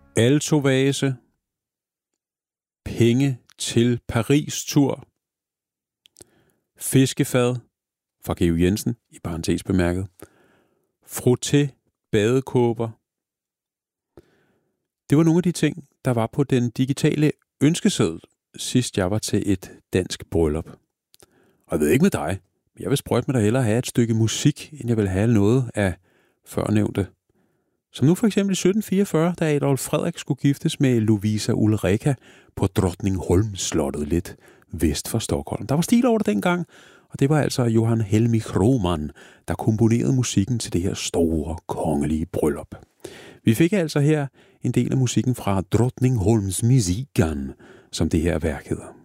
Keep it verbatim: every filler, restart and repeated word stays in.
Altovase, penge til Paris-tur, fiskefad fra Georg Jensen, i parentes bemærket, frotté badekåber. Det var nogle af de ting, der var på den digitale ønskeseddel, sidst jeg var til et dansk bryllup. Og jeg ved ikke med dig, men jeg vil sprøjte med dig hellere have et stykke musik, end jeg vil have noget af førnævnte. Som nu for eksempel i sytten fireogfyrre, da Adolf Frederik skulle giftes med Lovisa Ulrika på Drottningholmsslottet lidt vest for Stockholm. Der var stil over det dengang, og det var altså Johan Helmich Roman, der komponerede musikken til det her store kongelige bryllup. Vi fik altså her en del af musikken fra Drottningholmsmusiken, som det her værk hedder.